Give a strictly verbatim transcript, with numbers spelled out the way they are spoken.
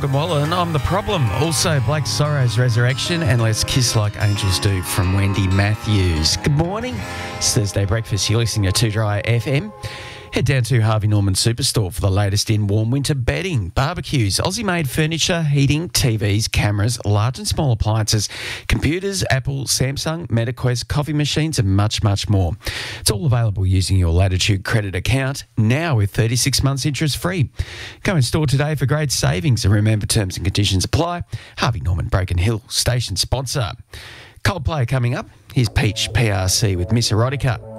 Morgan Wallen. I'm the problem. Also, Black Sorrow's Resurrection and Let's Kiss Like Angels Do from Wendy Matthews. Good morning. It's Thursday Breakfast. You're listening to Too Dry F M. Head down to Harvey Norman Superstore for the latest in warm winter bedding, barbecues, Aussie-made furniture, heating, T Vs, cameras, large and small appliances, computers, Apple, Samsung, MetaQuest, coffee machines and much, much more. It's all available using your Latitude credit account, now with thirty-six months interest free. Go in store today for great savings and remember terms and conditions apply. Harvey Norman Broken Hill, station sponsor. Coldplay coming up. Here's Peach P R C with Miss Erotica.